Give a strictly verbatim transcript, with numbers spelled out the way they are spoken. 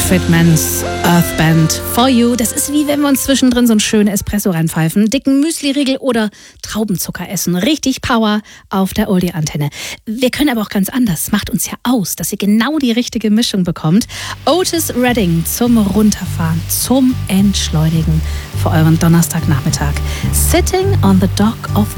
Fridmans Earth Band For You. Das ist wie wenn wir uns zwischendrin so einen schönen Espresso reinpfeifen, dicken Müsli-Riegel oder Traubenzucker essen. Richtig Power auf der Oldie-Antenne. Wir können aber auch ganz anders. Macht uns ja aus, dass ihr genau die richtige Mischung bekommt. Otis Redding zum Runterfahren, zum Entschleunigen für euren Donnerstagnachmittag. Sitting on the Dock of